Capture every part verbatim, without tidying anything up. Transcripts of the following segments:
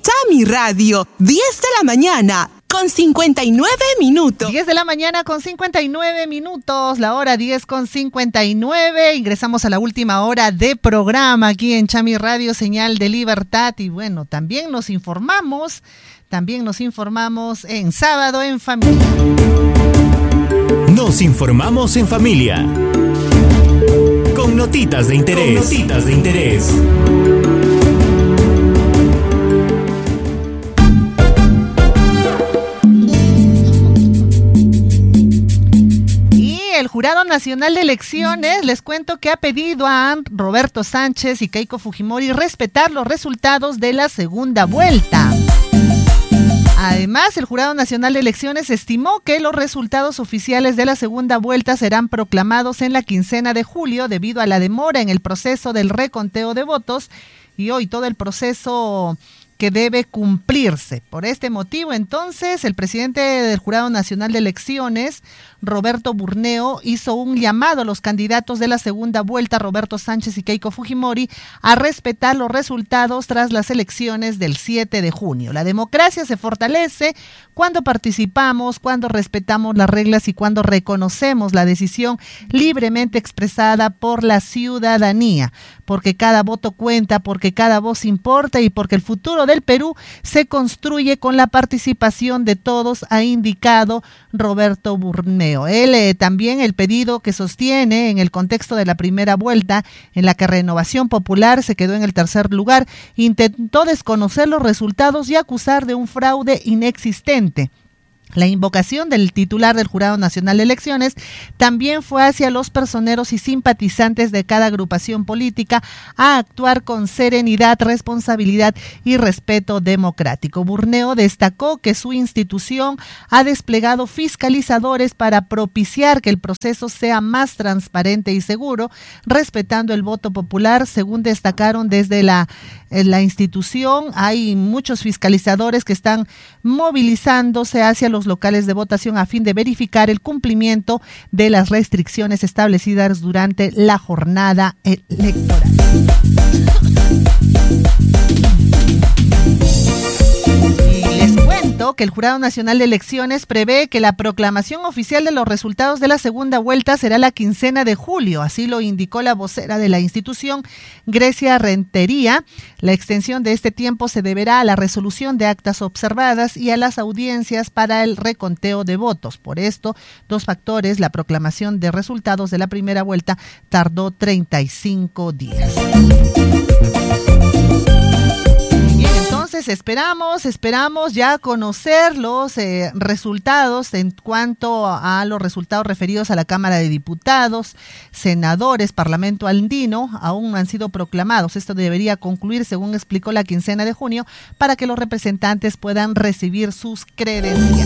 Chami Radio, diez de la mañana. Con cincuenta y nueve minutos. diez de la mañana con cincuenta y nueve minutos, la hora diez con cincuenta y nueve. Ingresamos a la última hora de programa aquí en Chami Radio, señal de libertad. Y bueno, también nos informamos, también nos informamos en Sábado en Familia. Nos informamos en familia. Con notitas de interés. Con notitas de interés. El Jurado Nacional de Elecciones, les cuento que ha pedido a Roberto Sánchez y Keiko Fujimori respetar los resultados de la segunda vuelta. Además, el Jurado Nacional de Elecciones estimó que los resultados oficiales de la segunda vuelta serán proclamados en la quincena de julio debido a la demora en el proceso del reconteo de votos y hoy todo el proceso que debe cumplirse. Por este motivo, entonces, el presidente del Jurado Nacional de Elecciones, Roberto Burneo, hizo un llamado a los candidatos de la segunda vuelta, Roberto Sánchez y Keiko Fujimori, a respetar los resultados tras las elecciones del siete de junio. La democracia se fortalece cuando participamos, cuando respetamos las reglas y cuando reconocemos la decisión libremente expresada por la ciudadanía, porque cada voto cuenta, porque cada voz importa y porque el futuro del Perú se construye con la participación de todos, ha indicado Roberto Burneo. Él eh, también el pedido que sostiene en el contexto de la primera vuelta, en la que Renovación Popular se quedó en el tercer lugar, intentó desconocer los resultados y acusar de un fraude inexistente. La invocación del titular del Jurado Nacional de Elecciones también fue hacia los personeros y simpatizantes de cada agrupación política a actuar con serenidad, responsabilidad y respeto democrático. Burneo destacó que su institución ha desplegado fiscalizadores para propiciar que el proceso sea más transparente y seguro, respetando el voto popular. Según destacaron desde la, la institución, hay muchos fiscalizadores que están movilizándose hacia los locales de votación a fin de verificar el cumplimiento de las restricciones establecidas durante la jornada electoral. Que el Jurado Nacional de Elecciones prevé que la proclamación oficial de los resultados de la segunda vuelta será la quincena de julio, así lo indicó la vocera de la institución, Grecia Rentería. La extensión de este tiempo se deberá a la resolución de actas observadas y a las audiencias para el reconteo de votos. Por esto, dos factores, la proclamación de resultados de la primera vuelta tardó treinta y cinco días. Entonces esperamos, esperamos ya conocer los eh, resultados en cuanto a los resultados referidos a la Cámara de Diputados, senadores, Parlamento Andino, aún no han sido proclamados. Esto debería concluir, según explicó, la quincena de junio, para que los representantes puedan recibir sus credenciales.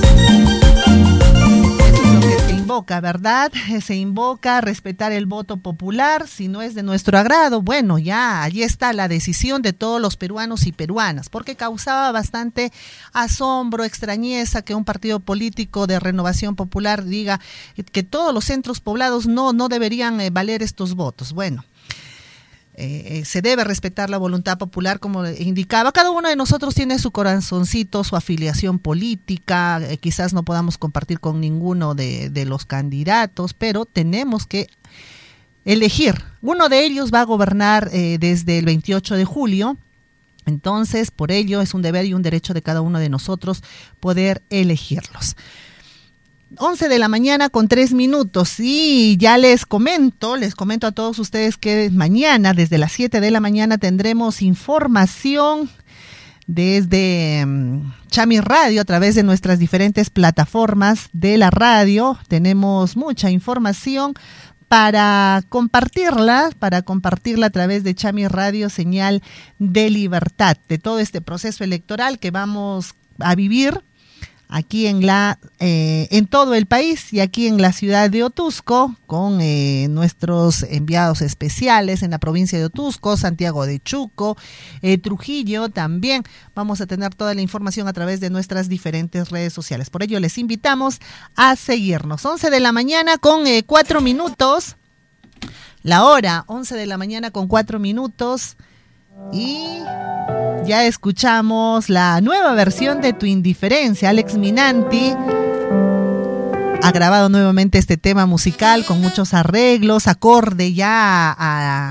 Se invoca, ¿verdad? Se invoca a respetar el voto popular. Si no es de nuestro agrado, bueno, ya allí está la decisión de todos los peruanos y peruanas, porque causaba bastante asombro, extrañeza que un partido político de Renovación Popular diga que todos los centros poblados no, no deberían eh, valer estos votos. Bueno, Eh, se debe respetar la voluntad popular, como indicaba. Cada uno de nosotros tiene su corazoncito, su afiliación política, eh, quizás no podamos compartir con ninguno de, de los candidatos, pero tenemos que elegir. Uno de ellos va a gobernar eh, desde el veintiocho de julio, entonces por ello es un deber y un derecho de cada uno de nosotros poder elegirlos. once de la mañana con tres minutos y ya les comento, les comento a todos ustedes que mañana desde las siete de la mañana tendremos información desde um, Chami Radio a través de nuestras diferentes plataformas de la radio. Tenemos mucha información para compartirla, para compartirla a través de Chami Radio, señal de libertad, de todo este proceso electoral que vamos a vivir aquí en la eh, en todo el país y aquí en la ciudad de Otuzco, con eh, nuestros enviados especiales en la provincia de Otuzco, Santiago de Chuco, eh, Trujillo también. Vamos a tener toda la información a través de nuestras diferentes redes sociales. Por ello les invitamos a seguirnos. once de la mañana con eh, cuatro minutos. La hora, once de la mañana con cuatro minutos. Y Ya escuchamos la nueva versión de Tu Indiferencia. Alex Minanti ha grabado nuevamente este tema musical con muchos arreglos, acorde ya a,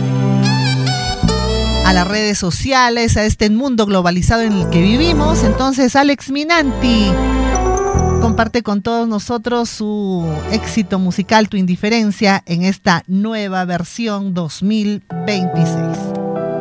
a las redes sociales, a este mundo globalizado en el que vivimos. Entonces, Alex Minanti comparte con todos nosotros su éxito musical Tu Indiferencia en esta nueva versión dos mil veintiséis.